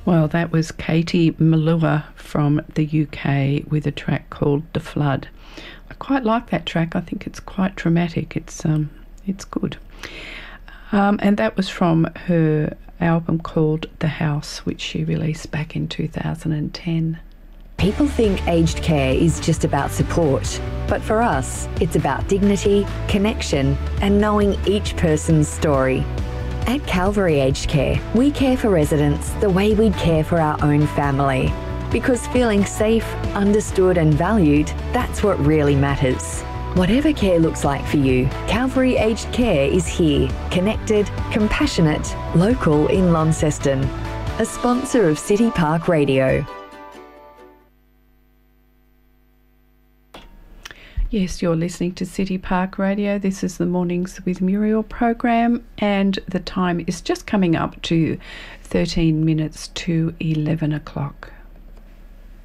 Well, that was Katie Malua from the UK with a track called The Flood. I quite like that track. I think it's quite dramatic. It's good. And that was from her album called The House, which she released back in 2010. People think aged care is just about support, but for us, it's about dignity, connection, and knowing each person's story. At Calvary Aged Care, we care for residents the way we'd care for our own family. Because feeling safe, understood and valued, that's what really matters. Whatever care looks like for you, Calvary Aged Care is here, connected, compassionate, local in Launceston. A sponsor of City Park Radio. Yes, you're listening to City Park Radio. This is the Mornings with Muriel program, and the time is just coming up to 13 minutes to 11 o'clock.